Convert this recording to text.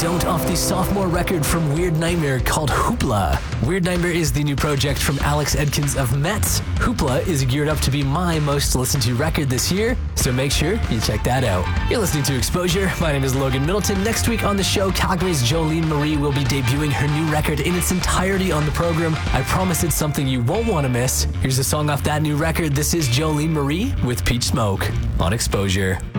Don't off the sophomore record from Weird Nightmare called Hoopla. Weird Nightmare is the new project from Alex Edkins of Metz. Hoopla is geared up to be my most listened to record this year, so make sure you check that out. You're listening to Exposure. My name is Logan Middleton. Next week on the show, Calgary's Jolene Marie will be debuting her new record in its entirety on the program. I promise it's something you won't want to miss. Here's a song off that new record. This is Jolene Marie with Peach Smoke on Exposure.